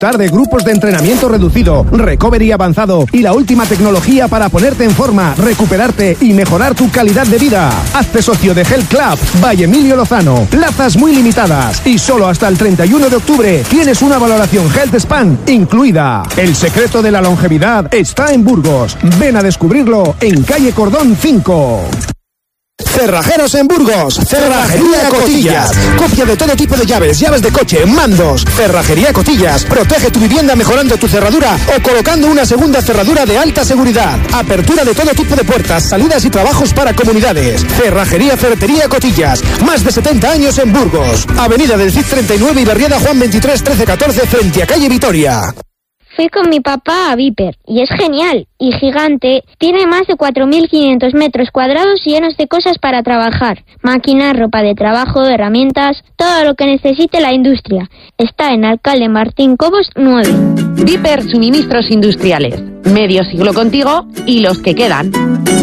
Disfrutar de grupos de entrenamiento reducido, recovery avanzado y la última tecnología para ponerte en forma, recuperarte y mejorar tu calidad de vida. Hazte socio de Health Club by Emilio Lozano. Plazas muy limitadas y solo hasta el 31 de octubre tienes una valoración Health Span incluida. El secreto de la longevidad está en Burgos. Ven a descubrirlo en calle Cordón 5. Cerrajeros en Burgos, Cerrajería Cotillas. Copia de todo tipo de llaves de coche, mandos. Cerrajería Cotillas. Protege tu vivienda mejorando tu cerradura o colocando una segunda cerradura de alta seguridad. Apertura de todo tipo de puertas, salidas y trabajos para comunidades. Cerrajería Ferretería Cotillas. Más de 70 años en Burgos. Avenida del Cid 39 y Barriada Juan 23 13 14 frente a calle Vitoria. Fui con mi papá a Viper y es genial y gigante. Tiene más de 4.500 metros cuadrados llenos de cosas para trabajar. Máquinas, ropa de trabajo, herramientas, todo lo que necesite la industria. Está en Alcalde Martín Cobos 9. Viper Suministros Industriales. Medio siglo contigo y los que quedan.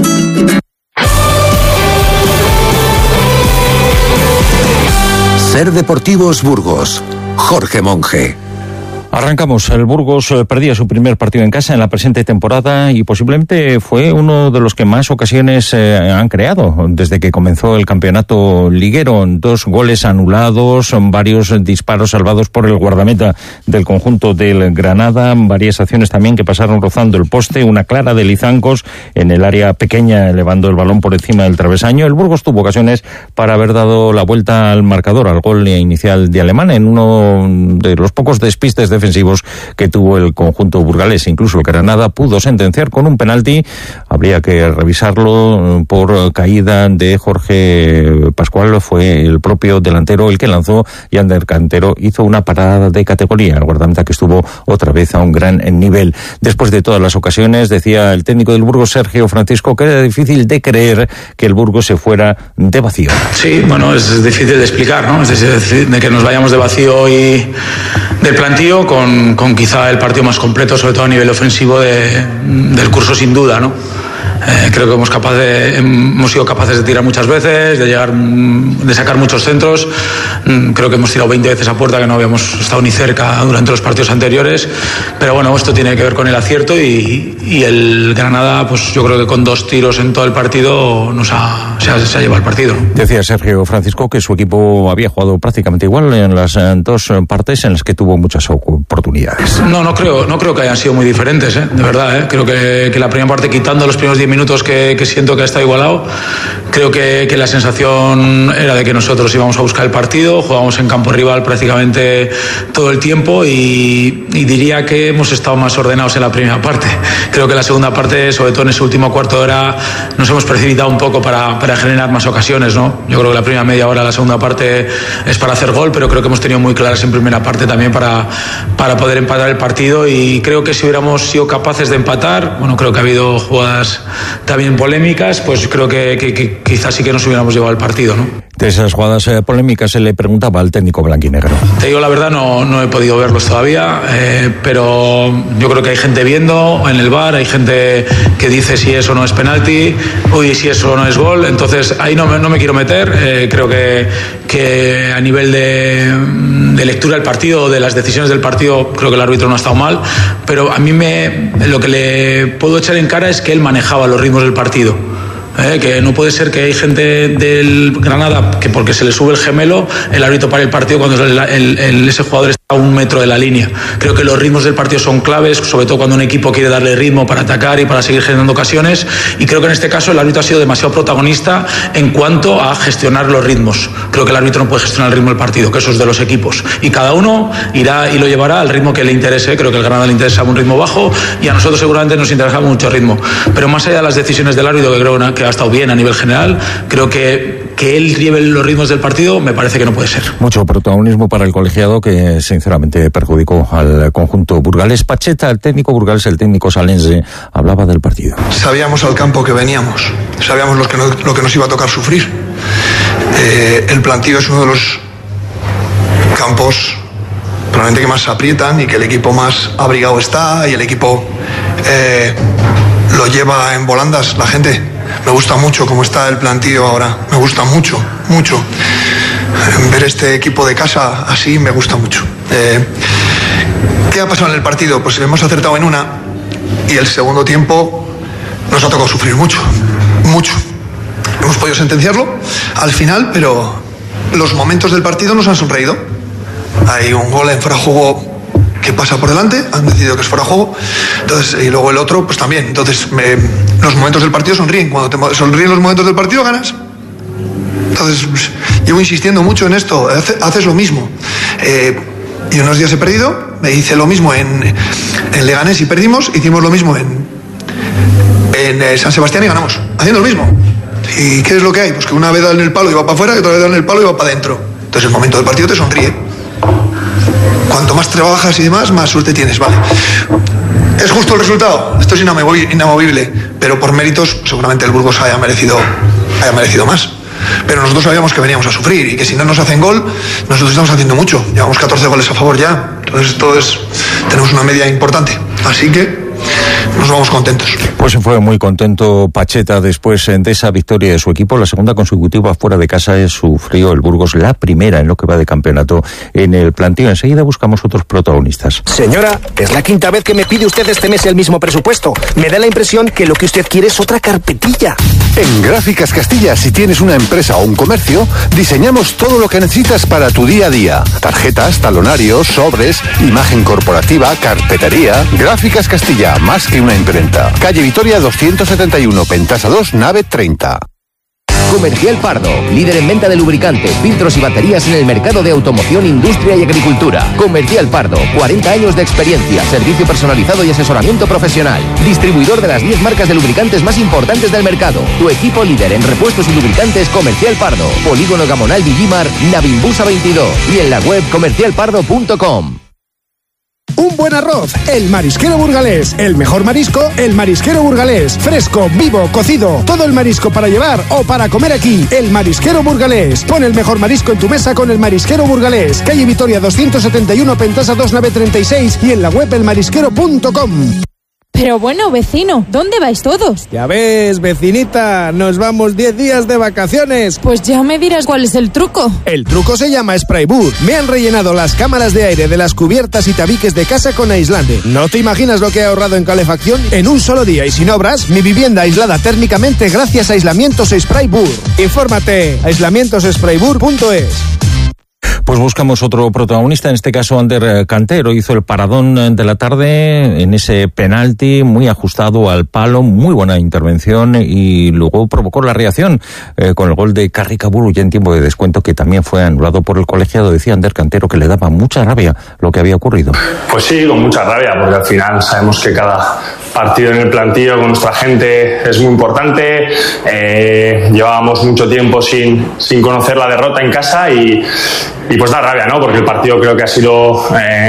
Ser Deportivos Burgos. Jorge Monge. Arrancamos. El Burgos perdía su primer partido en casa en la presente temporada y posiblemente fue uno de los que más ocasiones han creado desde que comenzó el campeonato liguero. 2 goles anulados, varios disparos salvados por el guardameta del conjunto del Granada, varias acciones también que pasaron rozando el poste, una clara de Lizancos en el área pequeña elevando el balón por encima del travesaño. El Burgos tuvo ocasiones para haber dado la vuelta al marcador, al gol inicial de Alemán, en uno de los pocos despistes defensivos que tuvo el conjunto burgalés. Incluso el Granada pudo sentenciar con un penalti. Habría que revisarlo por caída de Jorge Pascual. Fue el propio delantero el que lanzó y Ander Cantero hizo una parada de categoría. El guardameta que estuvo otra vez a un gran nivel. Después de todas las ocasiones, decía el técnico del Burgos, Sergio Francisco, que era difícil de creer que el Burgos se fuera de vacío. Sí, bueno, es difícil de explicar, ¿no? Es decir, de que nos vayamos de vacío y del plantío con quizá el partido más completo, sobre todo a nivel ofensivo del curso, sin duda, ¿no? Creo que hemos sido capaces de tirar muchas veces, de sacar muchos centros. Creo que hemos tirado 20 veces a puerta, que no habíamos estado ni cerca durante los partidos anteriores. Pero bueno, esto tiene que ver con el acierto y el Granada, pues yo creo que con 2 tiros en todo el partido se ha llevado el partido. Decía Sergio Francisco que su equipo había jugado prácticamente igual en las 2 partes en las que tuvo muchas oportunidades. No creo que hayan sido muy diferentes, de verdad. Creo que la primera parte, quitando los primeros 10 minutos que siento que ha estado igualado, creo que la sensación era de que nosotros íbamos a buscar el partido, jugábamos en campo rival prácticamente todo el tiempo y diría que hemos estado más ordenados en la primera parte. Creo que en la segunda parte, sobre todo en ese último cuarto de hora, nos hemos precipitado un poco para generar más ocasiones, ¿no? Yo creo que la primera media hora, la segunda parte es para hacer gol, pero creo que hemos tenido muy claras en primera parte también para poder empatar el partido, y creo que si hubiéramos sido capaces de empatar, bueno, creo que ha habido jugadas también polémicas, pues creo que quizás sí que nos hubiéramos llevado el partido, ¿no? De esas jugadas polémicas se le preguntaba al técnico blanquinegro. Te digo la verdad, no he podido verlos todavía, pero yo creo que hay gente viendo en el VAR, hay gente que dice si eso no es penalti, si eso no es gol, entonces ahí no me quiero meter. Creo que a nivel de lectura del partido, de las decisiones del partido, creo que el árbitro no ha estado mal, pero a mí lo que le puedo echar en cara es que él manejaba los ritmos del partido. Que no puede ser que hay gente del Granada que porque se le sube el gemelo, el árbitro para el partido cuando ese jugador está a 1 metro de la línea. Creo que los ritmos del partido son claves, sobre todo cuando un equipo quiere darle ritmo para atacar y para seguir generando ocasiones, y creo que en este caso el árbitro ha sido demasiado protagonista en cuanto a gestionar los ritmos. Creo que el árbitro no puede gestionar el ritmo del partido, que eso es de los equipos, y cada uno irá y lo llevará al ritmo que le interese. Creo que al Granada le interesa un ritmo bajo y a nosotros seguramente nos interesa mucho ritmo, pero más allá de las decisiones del árbitro, que creo que ha estado bien a nivel general, creo que él lleve los ritmos del partido me parece que no puede ser. Mucho protagonismo para el colegiado, que sinceramente perjudicó al conjunto burgalés. Pacheta, el técnico burgalés, el técnico salense, hablaba del partido. Sabíamos al campo que veníamos, sabíamos lo que nos iba a tocar sufrir. El plantío es uno de los campos probablemente que más se aprietan y que el equipo más abrigado está, y el equipo lo lleva en volandas la gente. Me gusta mucho cómo está el plantío ahora, me gusta mucho. Ver este equipo de casa así me gusta mucho. ¿Qué ha pasado en el partido? Pues hemos acertado en una y el segundo tiempo nos ha tocado sufrir mucho. Hemos podido sentenciarlo al final, pero los momentos del partido nos han sonreído. Hay un gol en fuera de juego que pasa por delante, han decidido que es fuera de juego, entonces, y luego el otro pues también. Entonces los momentos del partido sonríen. Cuando te sonríen los momentos del partido ganas. Entonces pues, llevo insistiendo mucho en esto. Haces lo mismo. Y unos días he perdido, me hice lo mismo en Leganés y perdimos, hicimos lo mismo en San Sebastián y ganamos, haciendo lo mismo. ¿Y qué es lo que hay? Pues que una vez dan el palo y va para afuera, que otra vez dan el palo y va para adentro. Entonces el momento del partido te sonríe. Cuanto más trabajas y demás, más suerte tienes, ¿vale? ¿Es justo el resultado? Esto es inamovible, pero por méritos seguramente el Burgos haya merecido más. Pero nosotros sabíamos que veníamos a sufrir y que si no nos hacen gol, nosotros estamos haciendo mucho. Llevamos 14 goles a favor ya. Entonces tenemos una media importante. Así que nos vamos contentos. Pues se fue muy contento Pacheta después de esa victoria de su equipo. La segunda consecutiva fuera de casa sufrió el Burgos, la primera en lo que va de campeonato en el planteo. Enseguida buscamos otros protagonistas. Señora, es la quinta vez que me pide usted este mes el mismo presupuesto. Me da la impresión que lo que usted quiere es otra carpetilla. En Gráficas Castilla, si tienes una empresa o un comercio, diseñamos todo lo que necesitas para tu día a día. Tarjetas, talonarios, sobres, imagen corporativa, carpetería. Gráficas Castilla, más que una imprenta. Calle Vitoria 271, Pentasa 2, nave 30. Comercial Pardo, líder en venta de lubricantes, filtros y baterías en el mercado de automoción, industria y agricultura. Comercial Pardo, 40 años de experiencia, servicio personalizado y asesoramiento profesional. Distribuidor de las 10 marcas de lubricantes más importantes del mercado. Tu equipo líder en repuestos y lubricantes, Comercial Pardo. Polígono Gamonal Villimar, Navimbusa 22 y en la web comercialpardo.com. Un buen arroz, el Marisquero Burgalés. El mejor marisco, el Marisquero Burgalés. Fresco, vivo, cocido. Todo el marisco para llevar o para comer aquí. El Marisquero Burgalés. Pon el mejor marisco en tu mesa con el Marisquero Burgalés. Calle Vitoria 271, Pentasa 2, nave 36 y en la web elmarisquero.com. Pero bueno, vecino, ¿dónde vais todos? Ya ves, vecinita, nos vamos 10 días de vacaciones. Pues ya me dirás cuál es el truco. El truco se llama Sprayboard. Me han rellenado las cámaras de aire de las cubiertas y tabiques de casa con Aislande. ¿No te imaginas lo que he ahorrado en calefacción? En un solo día y sin obras, mi vivienda aislada térmicamente gracias a Aislamientos Sprayboard. Infórmate, aislamientosesprayboard.es. Pues buscamos otro protagonista, en este caso Ander Cantero. Hizo el paradón de la tarde en ese penalti muy ajustado al palo, muy buena intervención y luego provocó la reacción con el gol de Carricaburu ya en tiempo de descuento, que también fue anulado por el colegiado. Decía Ander Cantero que le daba mucha rabia lo que había ocurrido. Pues sí, con mucha rabia, porque al final sabemos que cada partido en el plantillo con nuestra gente es muy importante. Llevábamos mucho tiempo sin conocer la derrota en casa y pues da rabia, ¿no? Porque el partido creo que ha sido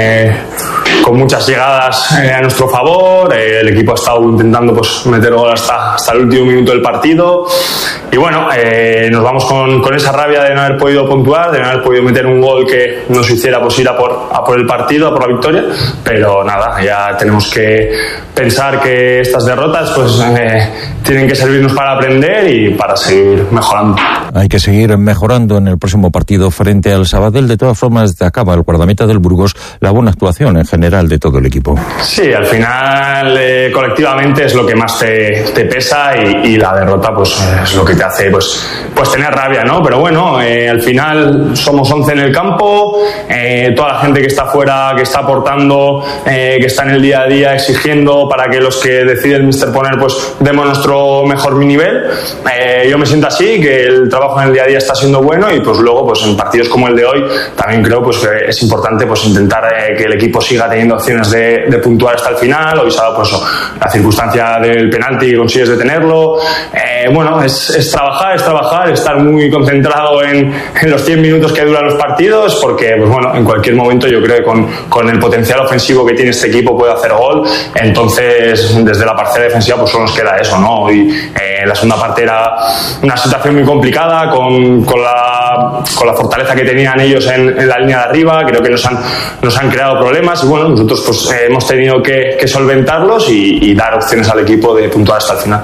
con muchas llegadas a nuestro favor. El equipo ha estado intentando pues meter gol hasta el último minuto del partido y bueno, nos vamos con esa rabia de no haber podido puntuar, de no haber podido meter un gol que nos hiciera pues ir a por el partido, a por la victoria, pero nada, ya tenemos que pensar que estas derrotas pues tienen que servirnos para aprender y para seguir mejorando. Hay que seguir mejorando en el próximo partido frente al Sabadell. De todas formas, destacaba el guardameta del Burgos la buena actuación en general de todo el equipo. Sí, al final colectivamente es lo que más te pesa y la derrota pues es lo que te hace pues tener rabia, ¿no? Pero bueno, al final somos 11 en el campo, toda la gente que está fuera, que está aportando, que está en el día a día exigiendo para que los que decide el míster poner pues demos nuestro mejor nivel. Yo me siento así, que el trabajo en el día a día está siendo bueno y pues luego pues en partidos como el de hoy también creo pues que es importante pues intentar que el equipo siga teniendo opciones de puntuar hasta el final. Hoy se ha dado pues la circunstancia del penalti y consigues detenerlo. Bueno, es trabajar, estar muy concentrado en los 100 minutos que duran los partidos, porque pues bueno, en cualquier momento yo creo que con el potencial ofensivo que tiene este equipo puede hacer gol. Entonces desde la parcela defensiva pues solo nos queda eso, ¿no? Y la segunda parte era una situación muy complicada con la fortaleza que tenían ellos en la línea de arriba. Creo que nos han creado problemas y bueno, nosotros pues hemos tenido que solventarlos y dar opciones al equipo de puntuar hasta el final.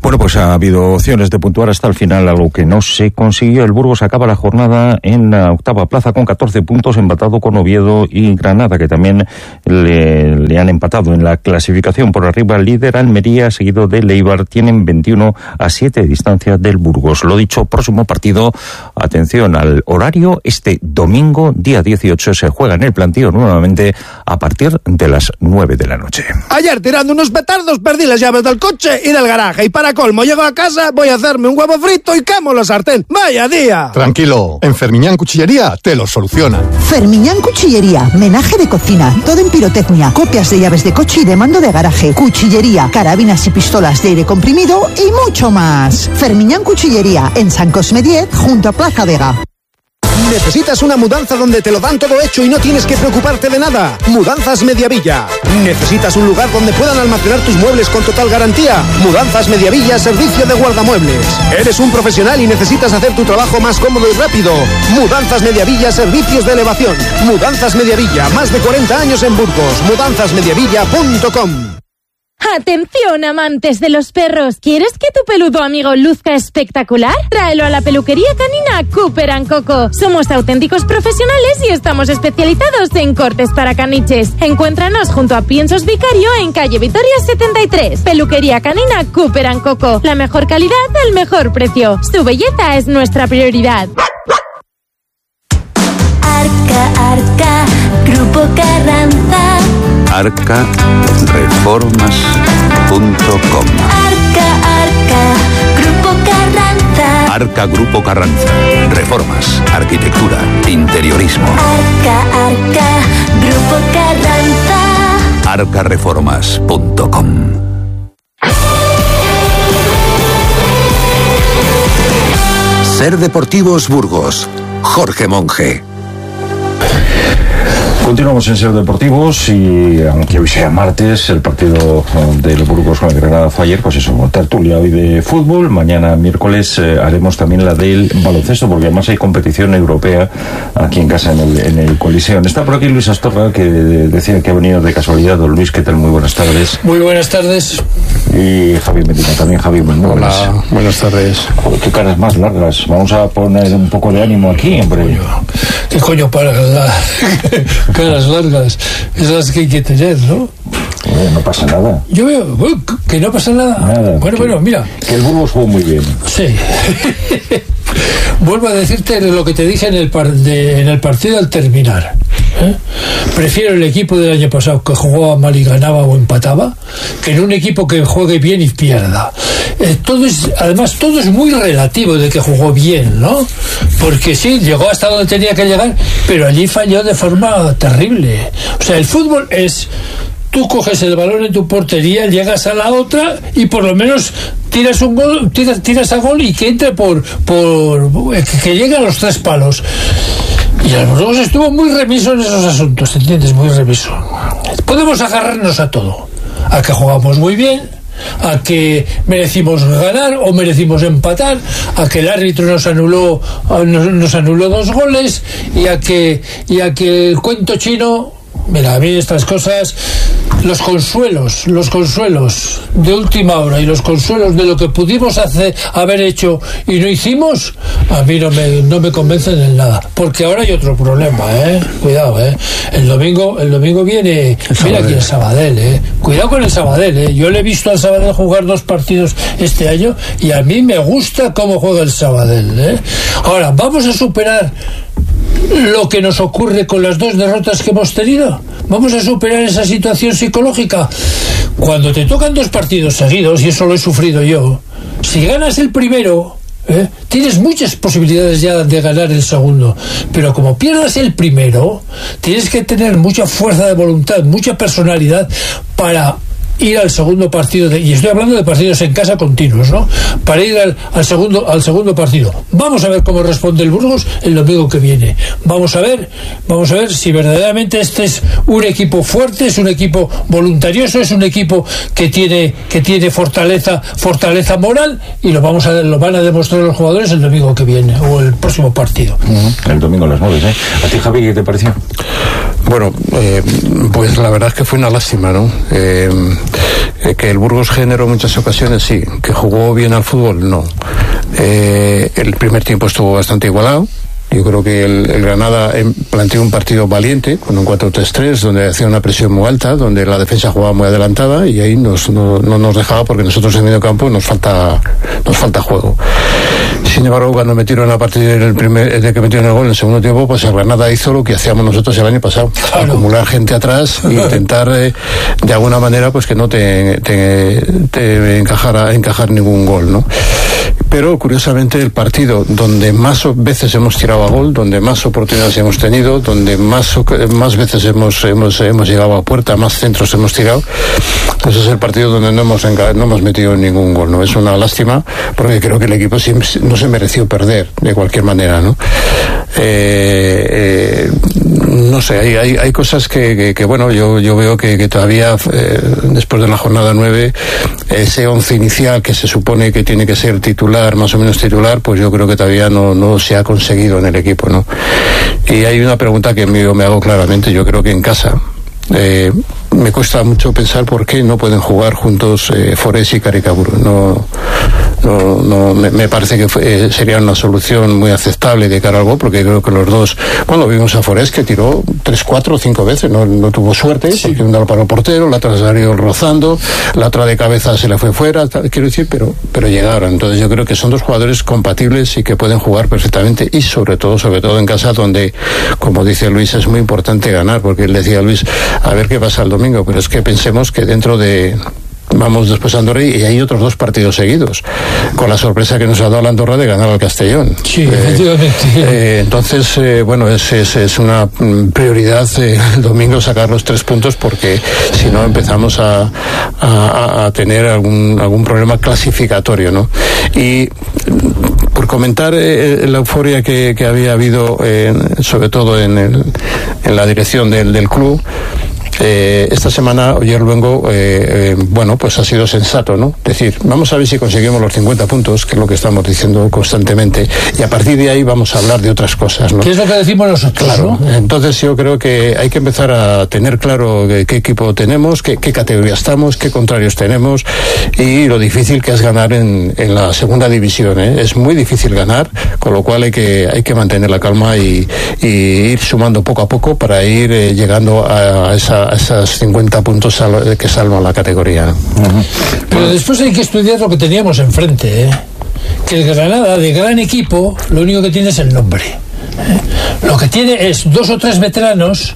Bueno, pues ha habido opciones de puntuar hasta el final, algo que no se consiguió. El Burgos acaba la jornada en la octava plaza con 14 puntos, empatado con Oviedo y Granada, que también le han empatado en la clasificación. Por arriba, el líder Almería, seguido de Leibar, tienen 21 a 7 de distancia del Burgos. Lo dicho, próximo partido, atención al horario, este domingo, día 18, se juega en el Plantío nuevamente a partir de las 9 de la noche. Ayer, tirando unos petardos, perdí las llaves del coche y del garaje, y para colmo, llego a casa, voy a hacerme un huevo frito y quemo la sartén. ¡Vaya día! Tranquilo, en Fermiñán Cuchillería te lo soluciona. Fermiñán Cuchillería, menaje de cocina, todo en pirotecnia, copias de llaves de coche y de mando de garaje, cuchillería, carabinas y pistolas de aire comprimido y mucho más. Fermiñán Cuchillería, en San Cosme 10, junto a Plaza Vega. ¿Necesitas una mudanza donde te lo dan todo hecho y no tienes que preocuparte de nada? Mudanzas Mediavilla. ¿Necesitas un lugar donde puedan almacenar tus muebles con total garantía? Mudanzas Mediavilla, servicio de guardamuebles. ¿Eres un profesional y necesitas hacer tu trabajo más cómodo y rápido? Mudanzas Mediavilla, servicios de elevación. Mudanzas Mediavilla, más de 40 años en Burgos. Mudanzasmediavilla.com. Atención, amantes de los perros. ¿Quieres que tu peludo amigo luzca espectacular? Tráelo a la peluquería canina Cooper & Coco. Somos auténticos profesionales y estamos especializados en cortes para caniches. Encuéntranos junto a Piensos Vicario en calle Vitoria 73. Peluquería canina Cooper & Coco. La mejor calidad al mejor precio. Su belleza es nuestra prioridad. Arca, Grupo Carranza. arcareformas.com. Arca, Grupo Carranza. Arca Grupo Carranza. Reformas, arquitectura, interiorismo. Arca, Grupo Carranza. arcareformas.com. Ser Deportivos Burgos. Jorge Monge. Continuamos en Ser Deportivos y aunque hoy sea martes, el partido del Burgos con el Granada fue ayer, pues eso, tertulia hoy de fútbol. Mañana miércoles haremos también la del baloncesto, porque además hay competición europea aquí en casa en el Coliseo. Está por aquí Luis Astorga, que decía que ha venido de casualidad. Don Luis, ¿qué tal? Muy buenas tardes. Muy buenas tardes. Y Javi Medina también. Javi, muy buenas. Hola, buenas tardes. Joder, qué caras más largas. Vamos a poner un poco de ánimo aquí, hombre. ¿Qué coño para caras largas? Es las que hay que tener, ¿no? No pasa nada. Yo veo que no pasa nada. Bueno, mira. Que el Burgos jugó muy bien. Sí. Vuelvo a decirte lo que te dije en el partido al terminar. Prefiero el equipo del año pasado que jugaba mal y ganaba o empataba, que en un equipo que juegue bien y pierda. Además todo es muy relativo de que jugó bien, ¿no? Porque sí, llegó hasta donde tenía que llegar, pero allí falló de forma terrible. O sea, el fútbol es: tú coges el balón en tu portería, llegas a la otra y por lo menos tiras un gol, tiras a gol y que entre por que llegue a los 3 palos. Y el Burgos estuvo muy remiso en esos asuntos, ¿entiendes? Muy remiso. Podemos agarrarnos a todo, a que jugamos muy bien, a que merecimos ganar o merecimos empatar, a que el árbitro nos anuló 2 goles y a que el cuento chino. Mira, a mí estas cosas, los consuelos de última hora y los consuelos de lo que pudimos haber hecho y no hicimos, a mí no me convencen en nada, porque ahora hay otro problema, cuidado, el domingo viene aquí el Sabadell, cuidado con el Sabadell, yo le he visto al Sabadell jugar 2 partidos este año y a mí me gusta cómo juega el Sabadell, Ahora, vamos a superar lo que nos ocurre con las 2 derrotas que hemos tenido. Vamos a superar esa situación psicológica. Cuando te tocan 2 partidos seguidos, y eso lo he sufrido yo, si ganas el primero, tienes muchas posibilidades ya de ganar el segundo, pero como pierdas el primero, tienes que tener mucha fuerza de voluntad, mucha personalidad para ir al segundo partido, y estoy hablando de partidos en casa continuos, ¿no? Para ir al segundo partido. Vamos a ver cómo responde el Burgos el domingo que viene. Vamos a ver si verdaderamente este es un equipo fuerte, es un equipo voluntarioso, es un equipo que tiene fortaleza moral, y lo van a demostrar los jugadores el domingo que viene o el próximo partido. El domingo a las 9, ¿A ti, Javi, qué te pareció? Bueno, pues la verdad es que fue una lástima, ¿no? Que el Burgos generó muchas ocasiones, sí. Que jugó bien al fútbol, no. El primer tiempo estuvo bastante igualado. Yo creo que el Granada planteó un partido valiente, con un 4-3-3, donde hacía una presión muy alta, donde la defensa jugaba muy adelantada, y ahí no nos dejaba, porque nosotros en medio campo nos falta juego. Sin embargo, cuando metieron a partir de que metieron el gol en el segundo tiempo, pues el Granada hizo lo que hacíamos nosotros el año pasado: acumular gente atrás e intentar de alguna manera pues que no te encajar ningún gol, ¿no? Pero curiosamente el partido donde más veces hemos tirado a gol, donde más oportunidades hemos tenido, donde más veces hemos llegado a puerta, más centros hemos tirado, ese es el partido donde no hemos metido ningún gol, ¿no? Es una lástima, porque creo que el equipo no se mereció perder de cualquier manera, ¿no? No sé, hay cosas que bueno, yo veo que todavía después de la jornada 9, ese 11 inicial que se supone que tiene que ser titular, más o menos titular, pues yo creo que todavía no se ha conseguido en el equipo, ¿no? Y hay una pregunta que me hago claramente. Yo creo que en casa me cuesta mucho pensar por qué no pueden jugar juntos Forés y Caricaburu. Me parece que sería una solución muy aceptable de cara al gol, porque creo que los dos, bueno, vimos a Forés que tiró 3, 4 o 5 veces, no tuvo suerte, porque una lo paró el portero, la otra salió rozando, la otra de cabeza se le fue fuera, quiero decir, pero llegaron. Entonces yo creo que son dos jugadores compatibles y que pueden jugar perfectamente, y sobre todo en casa, donde, como dice Luis, es muy importante ganar, porque él decía a Luis, a ver qué pasa el domingo, pero es que pensemos que vamos después a Andorra y hay otros 2 partidos seguidos, con la sorpresa que nos ha dado la Andorra de ganar al Castellón. Sí, efectivamente. Entonces, bueno, es una prioridad el domingo sacar los 3 puntos, porque si no empezamos a tener algún problema clasificatorio, ¿no? Y por comentar la euforia que había habido, sobre todo en la dirección del club, esta semana Oyer Luengo, bueno, pues ha sido sensato, ¿no? Es decir, vamos a ver si conseguimos los 50 puntos, que es lo que estamos diciendo constantemente, y a partir de ahí vamos a hablar de otras cosas, ¿no? ¿Qué es lo que decimos nosotros? Claro, ¿no? Entonces yo creo que hay que empezar a tener claro qué equipo tenemos, qué categoría estamos, qué contrarios tenemos, y lo difícil que es ganar en la segunda división, ¿eh? Es muy difícil ganar, con lo cual hay que mantener la calma y ir sumando poco a poco para ir llegando a esas 50 puntos que salvan la categoría, ¿no? Pero después hay que estudiar lo que teníamos enfrente, ¿eh? Que el Granada, de gran equipo, lo único que tiene es el nombre, ¿eh? Lo que tiene es 2 o 3 veteranos,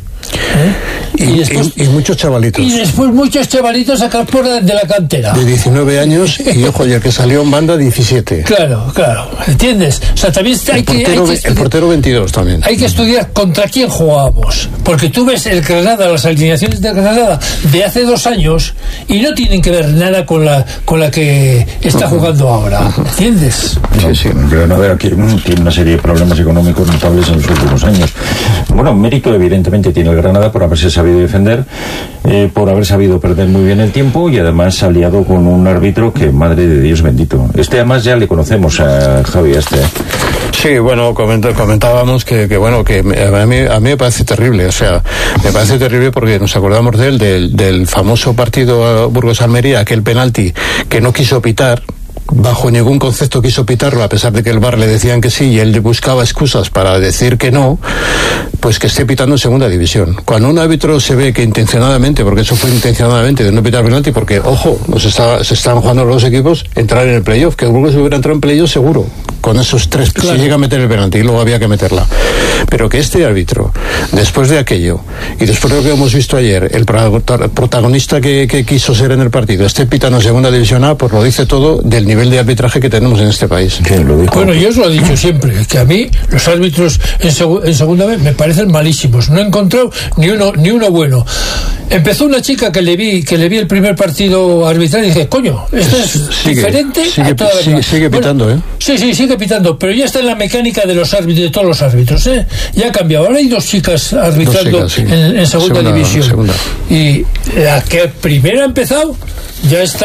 y muchos chavalitos. Y después muchos chavalitos sacados de la cantera. De 19 años, y ojo, y el que salió en banda, 17. Claro, ¿entiendes? O sea, también el portero 22 también. Hay que estudiar contra quién jugábamos. Porque tú ves el Granada, las alineaciones del Granada de hace 2 años, y no tienen que ver nada con la que está jugando ahora. ¿Entiendes? Sí. Granada tiene una serie de problemas económicos notables en los últimos años. Bueno, mérito evidentemente tiene el Granada por haberse sabido defender, por haber sabido perder muy bien el tiempo, y además aliado con un árbitro que, madre de Dios bendito. Además ya le conocemos a Javi Sí, bueno, comentábamos que bueno, que a mí me parece terrible, o sea, me parece terrible porque nos acordamos de él, del famoso partido Burgos-Almería, aquel penalti que no quiso pitar. Bajo ningún concepto quiso pitarlo, a pesar de que el VAR le decían que sí y él buscaba excusas para decir que no, pues que esté pitando en segunda división. Cuando un árbitro se ve que intencionadamente, porque eso fue intencionadamente de no pitar penalti, porque, ojo, se están jugando los 2 equipos, entrar en el playoff, que el Burgos hubiera entrado en playoff seguro, con esos 3, claro. Si llega a meter el penalti, y luego había que meterla. Pero que este árbitro, después de aquello, y después de lo que hemos visto ayer, el protagonista que quiso ser en el partido, esté pitando en segunda división A, pues lo dice todo del nivel de arbitraje que tenemos en este país. Bueno, yo os lo he dicho siempre, que a mí los árbitros en segunda vez me parecen malísimos. No he encontrado ni uno bueno. Empezó una chica que le vi el primer partido arbitral y dije, coño, esto es diferente a toda la vida. Sigue pitando, bueno, Sí, sigue pitando, pero ya está en la mecánica de los árbitros, de todos los árbitros, ¿eh? Ya ha cambiado. Ahora hay 2 chicas arbitrando en segunda división. Segunda. Y la que primero ha empezado ya está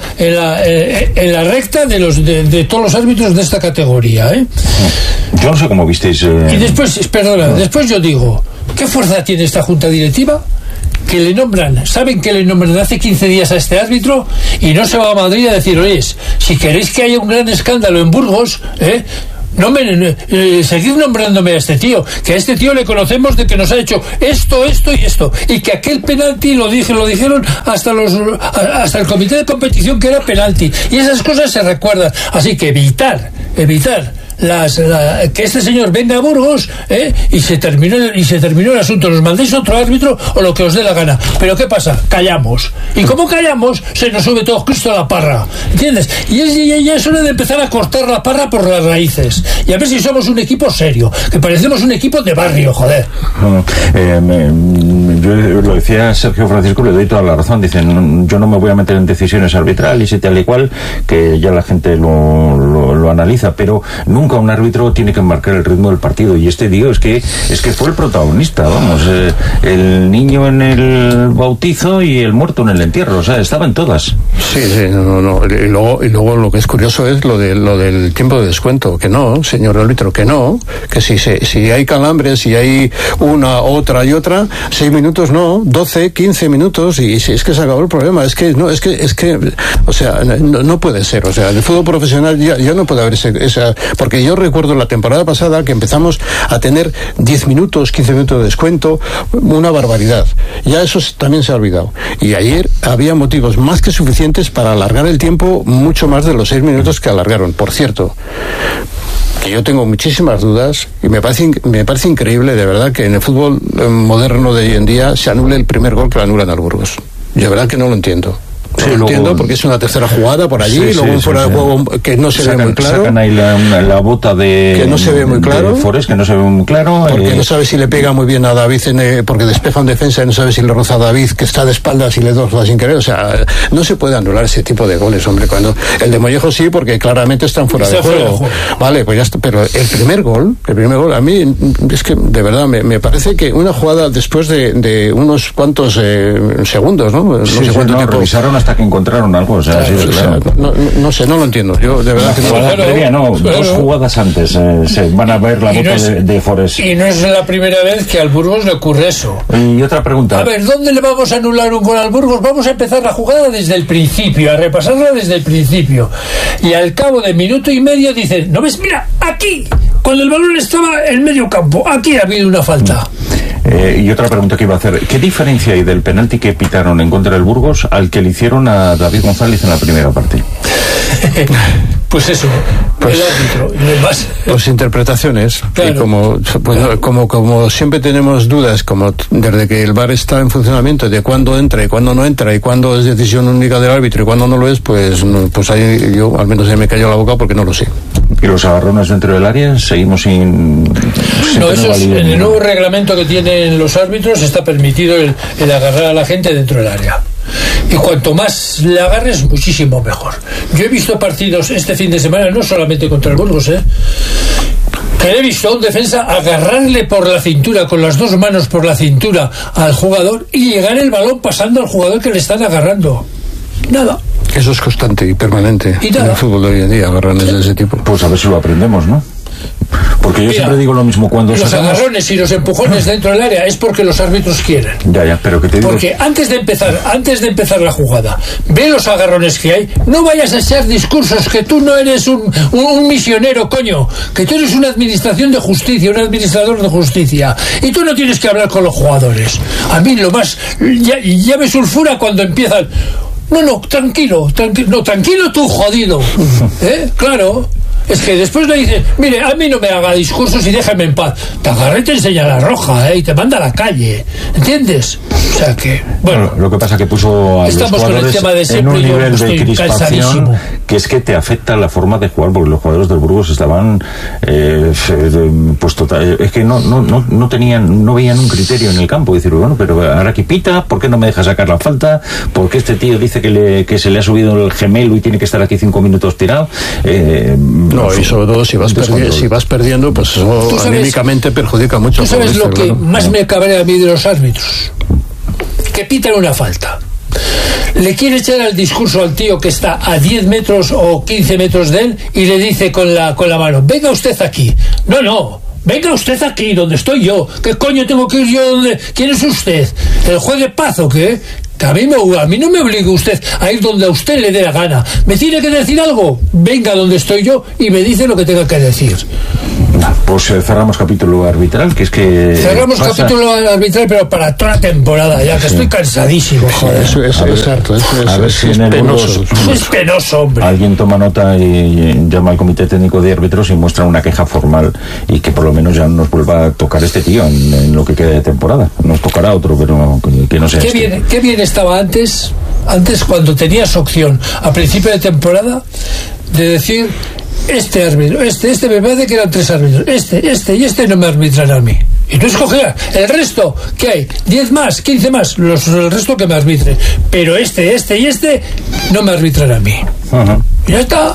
en la recta de todos los árbitros de esta categoría, ¿eh? Yo no sé cómo visteis. Y después, después yo digo, ¿qué fuerza tiene esta junta directiva? que le nombran, saben que le nombran hace 15 días a este árbitro y no se va a Madrid a decir, oye, si queréis que haya un gran escándalo en Burgos, seguid nombrándome a este tío, que a este tío le conocemos de que nos ha hecho esto y esto, y que aquel penalti lo dijeron hasta el comité de competición que era penalti, y esas cosas se recuerdan. Así que evitar que este señor venga a Burgos y se terminó el asunto. Nos mandéis otro árbitro o lo que os dé la gana. Pero ¿qué pasa? Callamos. Y como callamos, se nos sube todo Cristo a la parra. ¿Entiendes? Y ya es hora de empezar a cortar la parra por las raíces. Y a ver si somos un equipo serio. Que parecemos un equipo de barrio, joder. Yo lo decía Sergio Francisco, le doy toda la razón. Dicen, yo no me voy a meter en decisiones arbitrales y tal y cual, que ya la gente lo analiza, pero nunca un árbitro tiene que marcar el ritmo del partido, y este tío es que fue el protagonista, vamos, el niño en el bautizo y el muerto en el entierro, o sea, estaban todas. Sí, no. Y luego lo que es curioso es lo del tiempo de descuento, que no, señor árbitro, que si hay calambres, si hay una, otra y otra, 6 minutos no, 12, 15 minutos, y si es que se acabó el problema, o sea, no puede ser, o sea, en el fútbol profesional ya no puede haber esa, porque yo recuerdo la temporada pasada que empezamos a tener 10 minutos, 15 minutos de descuento, una barbaridad. Ya eso también se ha olvidado. Y ayer había motivos más que suficientes para alargar el tiempo mucho más de los 6 minutos que alargaron. Por cierto, que yo tengo muchísimas dudas y me parece increíble, de verdad, que en el fútbol moderno de hoy en día se anule el primer gol que lo anulan al Burgos. De verdad que no lo entiendo. Sí, lo entiendo, porque es una tercera jugada por allí, luego un fuera de juego que no se ve muy claro. Sacan ahí la bota que no se ve muy claro. Forest, que no se ve muy claro. Porque no sabe si le pega muy bien a David, porque despeja en defensa y no sabe si le roza a David, que está de espaldas y le roza sin querer. O sea, no se puede anular ese tipo de goles, hombre. Cuando el de Mollejo sí, porque claramente están fuera de juego. Vale, pues ya está. Pero el primer gol, a mí es que de verdad me parece que una jugada después de unos cuantos segundos, ¿no? No sé cuánto tiempo. Revisaron hasta que encontraron algo, o sea, así de claro. No sé, no lo entiendo. Yo de verdad que previa, dos jugadas antes se van a ver la bota de Forest. Y no es la primera vez que al Burgos le ocurre eso. Y otra pregunta. A ver, ¿dónde le vamos a anular un gol al Burgos? Vamos a empezar la jugada desde el principio, a repasarla desde el principio. Y al cabo de minuto y medio dicen, ¿no ves? Mira, aquí, cuando el balón estaba en medio campo, aquí ha habido una falta. Y otra pregunta que iba a hacer, ¿qué diferencia hay del penalti que pitaron en contra del Burgos al que le hicieron a David González en la primera parte? Pues eso, el árbitro y demás. Pues interpretaciones. Claro. Y como siempre tenemos dudas, como desde que el VAR está en funcionamiento, de cuándo entra y cuándo no entra, y cuándo es decisión única del árbitro y cuándo no lo es, pues ahí yo al menos me cayó la boca porque no lo sé. ¿Y los agarrones dentro del área? Seguimos sin no, eso es, en el nuevo reglamento que tienen los árbitros está permitido el agarrar a la gente dentro del área. Y cuanto más le agarres, muchísimo mejor. Yo he visto partidos este fin de semana, no solamente contra el Burgos, que he visto a un defensa agarrarle por la cintura, con las dos manos por la cintura al jugador, y llegar el balón pasando al jugador que le están agarrando. Nada. Eso es constante y permanente en el fútbol de hoy en día, agarrones de ese tipo. Pues a ver si lo aprendemos, ¿no? Porque yo siempre digo lo mismo cuando los agarrones y los empujones dentro del área es porque los árbitros quieren. Ya, pero que te digo. Porque antes de empezar la jugada, ve los agarrones que hay. No vayas a echar discursos que tú no eres un misionero, coño, que tú eres una administración de justicia, un administrador de justicia, y tú no tienes que hablar con los jugadores. A mí lo más ya me sulfura cuando empiezan. No, tranquilo tú, jodido. Claro. Es que después le dices, mire, a mí no me haga discursos y déjame en paz. Te agarra y te enseña la roja, y te manda a la calle. ¿Entiendes? O sea que, bueno. Lo que pasa que puso a los jugadores en un nivel de crispación que es que te afecta la forma de jugar, porque los jugadores del Burgos estaban pues total, es que no veían un criterio en el campo. Decir, bueno, pero ahora que pita, ¿por qué no me deja sacar la falta? ¿Por qué este tío dice que se le ha subido el gemelo y tiene que estar aquí 5 minutos tirado? No, y sobre todo si vas perdiendo, pues eso anímicamente perjudica mucho. ¿Tú sabes lo que más me cabrea a mí de los árbitros? Que pitan una falta. Le quiere echar al discurso al tío que está a 10 metros o 15 metros de él y le dice con la mano, venga usted aquí. No, venga usted aquí, donde estoy yo. ¿Qué coño tengo que ir yo donde? ¿Quién es usted? ¿El juez de paz o qué? Que a mí no me obligue usted a ir donde a usted le dé la gana. ¿Me tiene que decir algo? Venga donde estoy yo y me dice lo que tenga que decir. Pues cerramos capítulo arbitral, que es que... Cerramos capítulo arbitral, pero para toda la temporada ya, que estoy cansadísimo, joder. Eso es exacto. A ver si en el penoso. Es penoso, hombre. Alguien toma nota y llama al Comité Técnico de Árbitros y muestra una queja formal, y que por lo menos ya no nos vuelva a tocar este tío en lo que queda de temporada. Nos tocará otro, pero que no sea Qué bien estaba antes cuando tenías opción a principio de temporada de decir: este árbitro, este me parece que eran 3 árbitros, este y este no me arbitran a mí. Y tú escogías el resto, ¿qué hay? 10 más, 15 más, el resto que me arbitren. Pero este y este no me arbitran a mí. Y ya está.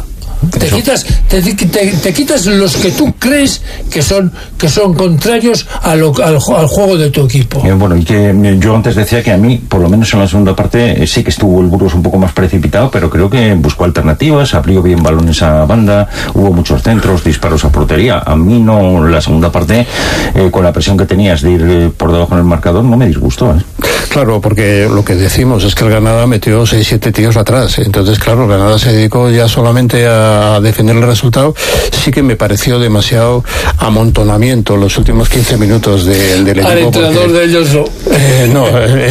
Te quitas los que tú crees que son contrarios al juego de tu equipo. Bueno, y que yo antes decía que a mí, por lo menos en la segunda parte, sí que estuvo el Burgos un poco más precipitado, pero creo que buscó alternativas, abrió bien balones a banda, hubo muchos centros, disparos a portería. A mí no, la segunda parte, con la presión que tenías de ir por debajo en el marcador, no me disgustó. Claro, porque lo que decimos es que el Granada metió 6-7 tíos atrás. Entonces, claro, el Granada se dedicó ya solamente a defender el resultado. Sí que me pareció demasiado amontonamiento los últimos 15 minutos del equipo. Al entrenador de ellos no.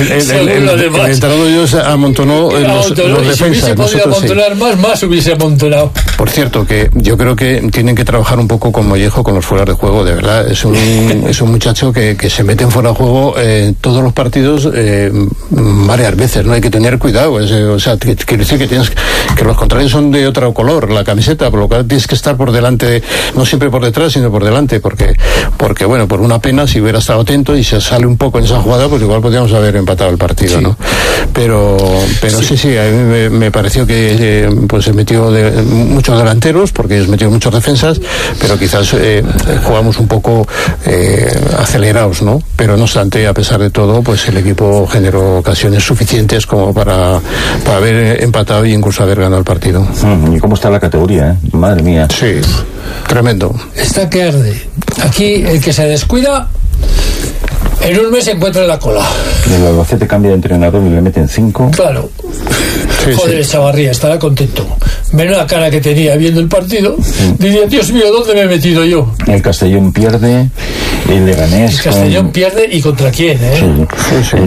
El entrenador de ellos amontonó los defensas. Si hubiese podido amontonar más hubiese amontonado. Por cierto, que yo creo que tienen que trabajar un poco con Mollejo, con los fueras de juego, de verdad. Es un muchacho que se mete en fuera de juego todos los partidos varias veces, ¿no? Hay que tener cuidado. O sea, quiere decir que los contrarios son de otro color, la camiseta, por lo cual tienes que estar por delante, no siempre por detrás, sino por delante, porque bueno, por una pena, si hubiera estado atento y se sale un poco en esa jugada, pues igual podríamos haber empatado el partido, ¿no? Pero sí, a mí me pareció que pues se metió muchos delanteros, porque se metió muchos defensas, pero quizás jugamos un poco acelerados, ¿no? Pero no obstante, a pesar de todo, pues el equipo generó ocasiones suficientes como para haber empatado y incluso haber ganado el partido. ¿Y cómo está la categoría, madre mía? Sí, tremendo. Está que arde. Aquí el que se descuida en un mes se encuentra en la cola. El Albacete cambia de entrenador y le meten 5. Claro. Joder, sí. Chavarría estará contento. Menos la cara que tenía viendo el partido. Diría, Dios mío, ¿dónde me he metido yo? El Castellón pierde, el Leganés... El Castellón pierde, ¿y contra quién, Sí.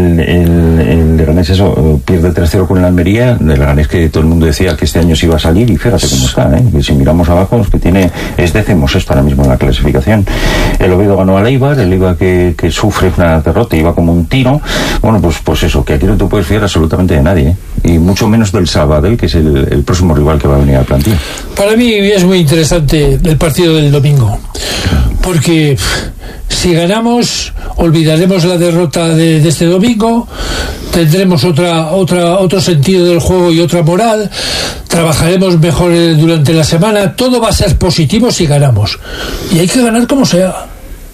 El Leganés pierde 3-0 con el Almería. El Leganés, que todo el mundo decía que este año se iba a salir, y fíjate cómo está, que si miramos abajo, es que es 16º ahora mismo en la clasificación. El Oviedo ganó al Eibar, el Eibar que sufre una derrota y va como un tiro. Bueno, pues eso, que aquí no te puedes fiar absolutamente de nadie, y mucho menos del Sabadell, que es el próximo rival que va a venir al plantilla. Para mí es muy interesante el partido del domingo, porque si ganamos olvidaremos la derrota de este domingo, tendremos otro sentido del juego y otra moral, trabajaremos mejor durante la semana, todo va a ser positivo si ganamos, y hay que ganar como sea.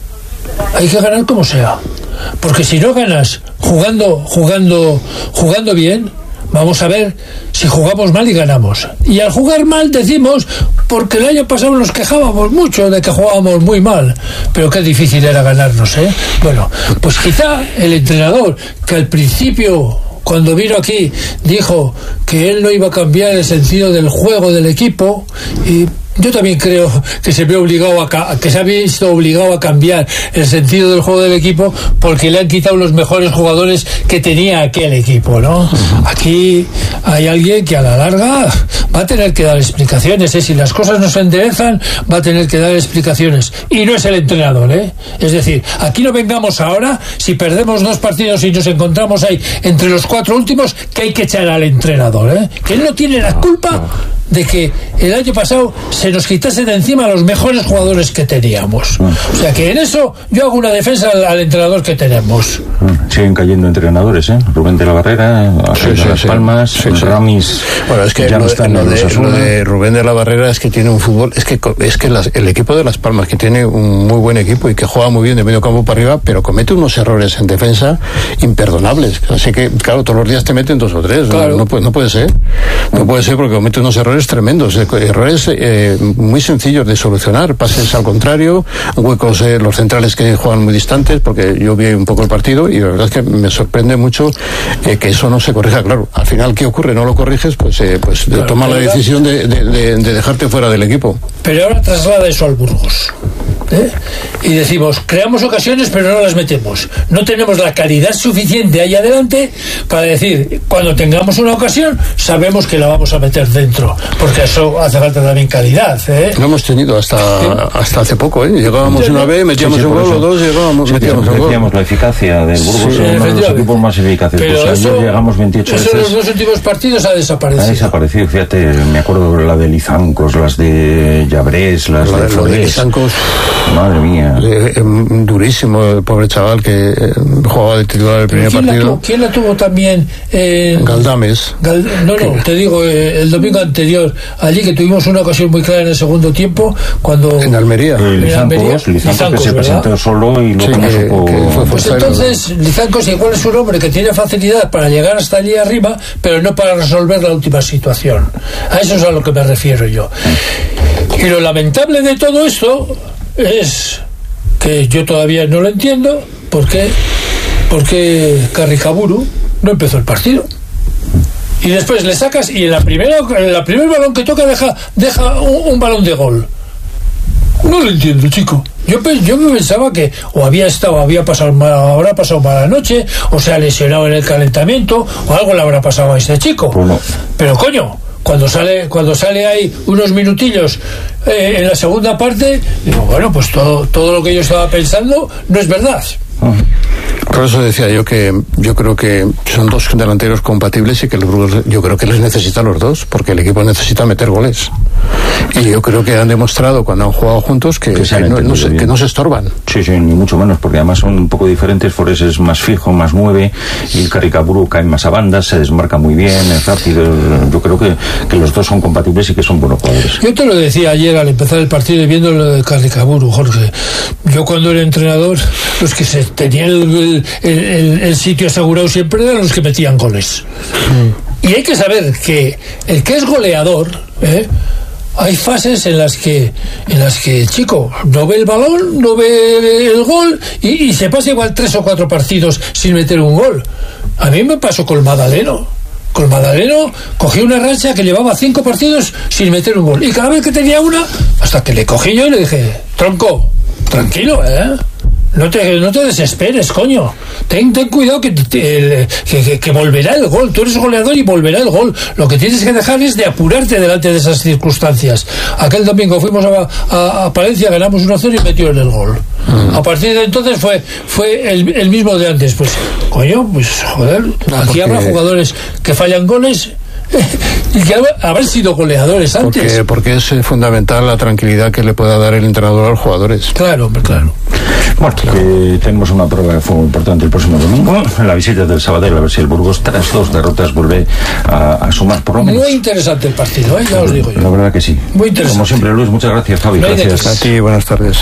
Hay que ganar como sea, porque si no ganas jugando bien, vamos a ver si jugamos mal y ganamos. Y al jugar mal decimos, porque el año pasado nos quejábamos mucho de que jugábamos muy mal, pero qué difícil era ganarnos, ¿eh? Bueno, pues quizá el entrenador, que al principio, cuando vino aquí, dijo que él no iba a cambiar el sentido del juego del equipo, y yo también creo que se ha visto obligado a cambiar el sentido del juego del equipo, porque le han quitado los mejores jugadores que tenía aquel equipo, ¿no? Aquí hay alguien que a la larga va a tener que dar explicaciones, ¿eh? Si las cosas no se enderezan, va a tener que dar explicaciones, y no es el entrenador, ¿eh? Es decir, aquí no vengamos ahora, si perdemos 2 partidos y nos encontramos ahí entre los 4 últimos, que hay que echar al entrenador, ¿eh? Que él no tiene la culpa de que el año pasado se nos quitase de encima a los mejores jugadores que teníamos. O sea que en eso yo hago una defensa al entrenador que tenemos. Siguen cayendo entrenadores, Rubén de la Barrera, Las Palmas, Ramis. Bueno, es que ya lo de Rubén de la Barrera es que tiene un fútbol, es que el equipo de Las Palmas, que tiene un muy buen equipo y que juega muy bien de medio campo para arriba, pero comete unos errores en defensa imperdonables. Así que, claro, todos los días te meten 2 o 3. Claro. No puede ser. No puede ser, porque comete unos errores errores tremendos, errores muy sencillos de solucionar, pases al contrario, huecos, los centrales que juegan muy distantes, porque yo vi un poco el partido y la verdad es que me sorprende mucho que eso no se corrija. Claro, al final, ¿qué ocurre? No lo corriges, pues claro, toma la decisión de dejarte fuera del equipo. Pero ahora traslada eso al Burgos. Y decimos, creamos ocasiones pero no las metemos, no tenemos la calidad suficiente ahí adelante para decir, cuando tengamos una ocasión sabemos que la vamos a meter dentro, porque eso hace falta también calidad, Lo hemos tenido hasta hace poco, llegábamos una vez, metíamos un gol o dos, metíamos un gol. Decíamos la eficacia del Burgos, uno de los equipos más eficaces, pero pues eso, ayer llegamos 28 veces. Eso en los dos últimos partidos ha desaparecido. Fíjate, me acuerdo la de Lizancos, las de Llabrés, las de Flores. Lizancos, madre mía, durísimo el pobre chaval que jugaba de titular el primer partido. ¿Quién la tuvo también? Galdames. Te digo, el domingo anterior, allí que tuvimos una ocasión muy clara en el segundo tiempo, cuando en Almería. Lizancos que se presentó solo y luego no supo. Pues entonces Lizancos igual es un hombre que tiene facilidad para llegar hasta allí arriba, pero no para resolver la última situación. A eso es a lo que me refiero yo. Y lo lamentable de todo esto es que yo todavía no lo entiendo, porque Carricaburu no empezó el partido y después le sacas y en el primer balón que toca deja un balón de gol. No lo entiendo, chico. Yo me pensaba que habrá pasado mala noche, o se ha lesionado en el calentamiento, o algo le habrá pasado a este chico. Pero coño, cuando sale ahí unos minutillos en la segunda parte, digo, bueno, pues todo lo que yo estaba pensando no es verdad. Por eso decía yo que yo creo que son dos delanteros compatibles y que el Burgos, yo creo que les necesitan los dos, porque el equipo necesita meter goles. Y yo creo que han demostrado cuando han jugado juntos que no se estorban. Sí, ni mucho menos, porque además son un poco diferentes. Forés es más fijo, más mueve, y el Carricaburu cae más a bandas, se desmarca muy bien, es rápido. Yo creo que los dos son compatibles y que son buenos jugadores. Yo te lo decía ayer al empezar el partido y viendo lo de Carricaburu, Jorge. Yo cuando era entrenador, los que se tenían el sitio asegurado siempre eran los que metían goles. Y hay que saber que el que es goleador, hay fases en las que chico no ve el balón, no ve el gol y se pasa igual 3 o 4 partidos sin meter un gol. A mí me pasó con Madaleno. Con Madaleno cogí una racha que llevaba 5 partidos sin meter un gol, y cada vez que tenía una, hasta que le cogí yo y le dije, tronco, tranquilo, no te desesperes, coño. Ten cuidado que volverá el gol. Tú eres goleador y volverá el gol. Lo que tienes que dejar es de apurarte delante de esas circunstancias. Aquel domingo fuimos a Palencia, ganamos 1-0 y metió en el gol. A partir de entonces fue el mismo de antes. Pues, coño, pues joder, aquí habrá jugadores que fallan goles y que habrán sido goleadores antes. Porque es fundamental la tranquilidad que le pueda dar el entrenador a los jugadores. Claro, hombre, claro. Bueno, tenemos una prueba de fuego importante el próximo domingo, en la visita del Sabadell, a ver si el Burgos, tras 2 derrotas, vuelve a sumar por lo menos. Muy interesante el partido, ya os digo yo. La verdad que sí. Muy interesante. Como siempre, Luis, muchas gracias, Javi. Gracias. A ti, buenas tardes.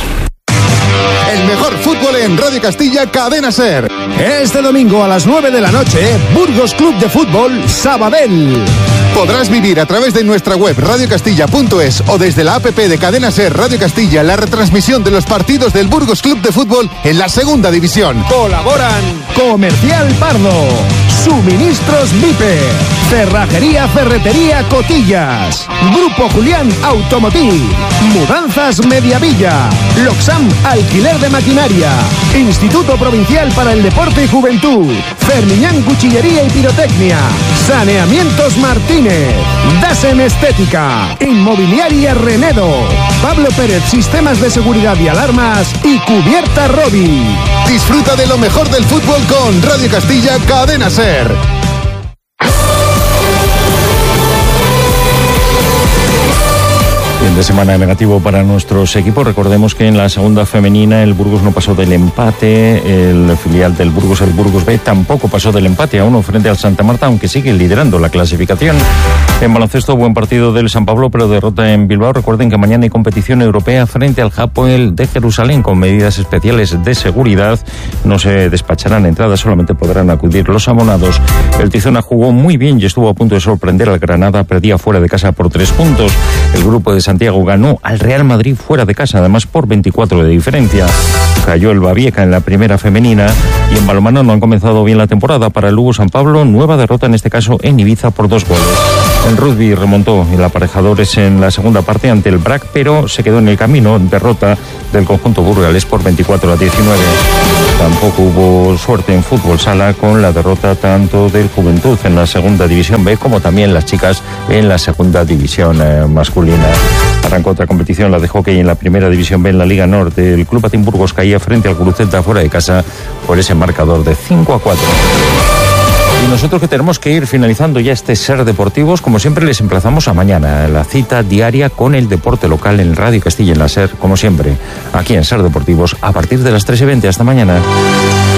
El mejor fútbol en Radio Castilla, Cadena SER. Este domingo a las 9 de la noche, Burgos Club de Fútbol Sabadell. Podrás vivir a través de nuestra web radiocastilla.es o desde la app de Cadena SER Radio Castilla la retransmisión de los partidos del Burgos Club de Fútbol en la segunda división. Colaboran Comercial Pardo, Suministros Vipe, Cerrajería Ferretería Cotillas, Grupo Julián Automotiv, Mudanzas Mediavilla, Loxam Alquiler de Maquinaria, Instituto Provincial para el Deporte y Juventud, Fermiñán Cuchillería y Pirotecnia, Saneamientos Martínez, Dasen Estética, Inmobiliaria Renedo, Pablo Pérez Sistemas de Seguridad y Alarmas y Cubierta Robi. Disfruta de lo mejor del fútbol con Radio Castilla, Cadena SER. de semana negativo para nuestros equipos. Recordemos que en la segunda femenina el Burgos no pasó del empate, el filial del Burgos, el Burgos B, tampoco pasó del empate a 1 frente al Santa Marta, aunque sigue liderando la clasificación. En baloncesto, buen partido del San Pablo, pero derrota en Bilbao. Recuerden que mañana hay competición europea frente al Hapoel de Jerusalén con medidas especiales de seguridad. No se despacharán entradas, solamente podrán acudir los abonados. El Tizona jugó muy bien y estuvo a punto de sorprender al Granada, perdía fuera de casa por 3 puntos. El grupo de Santiago ganó al Real Madrid fuera de casa, además por 24 de diferencia. Cayó el Babieca en la primera femenina y en balonmano no han comenzado bien la temporada. Para el Lugo San Pablo, nueva derrota en este caso en Ibiza por 2 goles. En rugby remontó el Aparejadores en la segunda parte ante el BRAC, pero se quedó en el camino, derrota del conjunto burgalés por 24 a 19. Tampoco hubo suerte en fútbol sala con la derrota tanto del Juventud en la segunda división B como también las chicas en la segunda división masculina. Arrancó otra competición, la de hockey en la primera división B en la Liga Norte. El Club Atín Burgos caía frente al Cruceta fuera de casa por ese marcador de 5-4. Y nosotros que tenemos que ir finalizando ya este Ser Deportivos, como siempre les emplazamos a mañana, la cita diaria con el deporte local en Radio Castilla en la Ser, como siempre, aquí en Ser Deportivos, a partir de las 3:20. Hasta mañana.